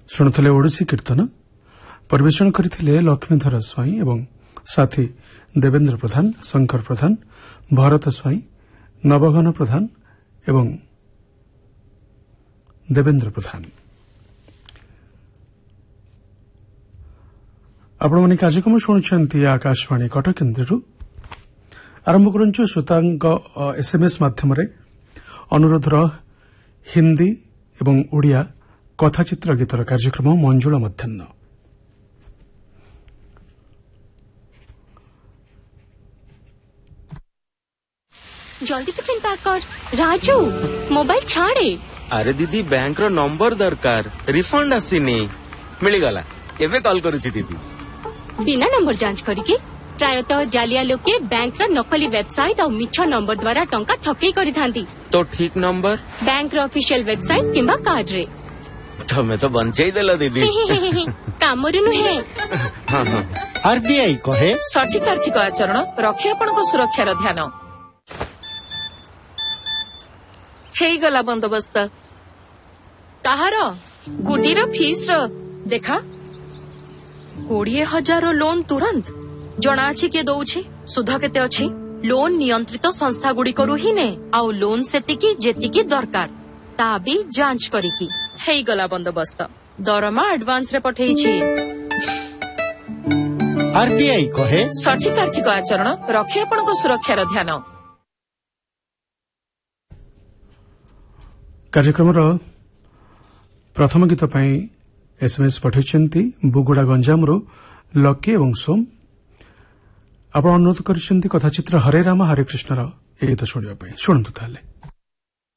शुणुले ओडिसी कीर्तन परिवेषण करथिले लक्ष्मीधर स्वाई एवं साथी देवेन्द्र प्रधान, शंकर प्रधान, भरत स्वाई, नवघन प्रधान एवं देवेन्द्र प्रधान। आपण माने कार्यक्रम शुणुछंती आकाशवाणी कटक केन्द्रु आरंभ करंचु श्रोतांक एसएमएस माध्यम अनुरोधर हिंदी एवं ओडिया कथाचित्र गीतर कार्यक्रम मंजुला मध्याह्न। जल्दी टिफिन पैक कर राजू, मोबाइल छाड़े। अरे दीदी बैंक रो नंबर दरकार, रिफंड आसीनी मिलगला एबे कॉल करूची दीदी। बिना नंबर जांच करिके प्रायतः जालिया लोके बैंक रो नकली वेबसाइट और मिछ नंबर द्वारा टंका ठकेई करि थांती। तो ठीक नंबर बैंक रो ऑफिशियल वेबसाइट किंबा कार्ड रे। तमे तो बंचई देला दीदी। कामरे नुहे। हां हां आरबीआई कहे सठिक आर्थिक आचरण रखिए आपनको सुरक्षार ध्यान। हेई गला बंदोबस्त कहार गुडीर फीस रो देखा 20,000 लोन तुरंत जना अछि के दउछि सुध केते अछि। लोन नियंत्रित संस्था गुडी करू ही ने आउ लोन सेतिकी जेतिकी दरकार ता भी जांच करिकी हेई गला बंदोबस्त दरमा एडवांस रे पठेई छी। आरबीआई कहे सठिक आर्थिक आचरण रखिए आपनको सुरक्षार ध्यान। कार्यक्रम प्रथम गीत पाई एसएमएस पठाइछंती बुगुड़ा गंजामरो लकी एवं सोम। आपण अनुरोध करिसेंती कथाचित्र हरे राम हरे कृष्णर ए गीत शुणिबा पई। शुणंतु ताले।